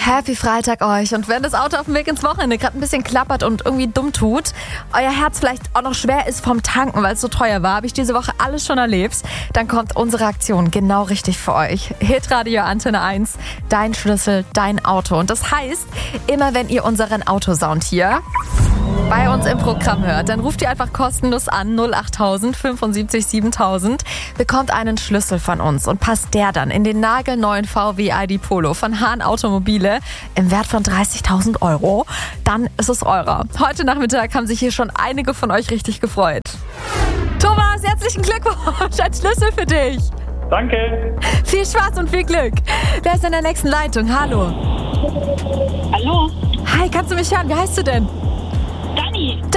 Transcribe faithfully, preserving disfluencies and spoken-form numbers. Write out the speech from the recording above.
Happy Freitag euch. Und wenn das Auto auf dem Weg ins Wochenende gerade ein bisschen klappert und irgendwie dumm tut, euer Herz vielleicht auch noch schwer ist vom Tanken, weil es so teuer war, habe ich diese Woche alles schon erlebt, dann kommt unsere Aktion genau richtig für euch. Hitradio Antenne eins, dein Schlüssel, dein Auto. Und das heißt, immer wenn ihr unseren Autosound hier bei uns im Programm hört, dann ruft ihr einfach kostenlos an null achttausend fünfundsiebzig siebentausend, bekommt einen Schlüssel von uns und passt der dann in den nagelneuen V W I D Polo von Hahn Automobile im Wert von dreißigtausend Euro, dann ist es eurer. Heute Nachmittag haben sich hier schon einige von euch richtig gefreut. Thomas, herzlichen Glückwunsch, ein Schlüssel für dich. Danke. Viel Spaß und viel Glück. Wer ist in der nächsten Leitung? Hallo. Hallo, Hi, kannst du mich hören? Wie heißt du denn? Dani.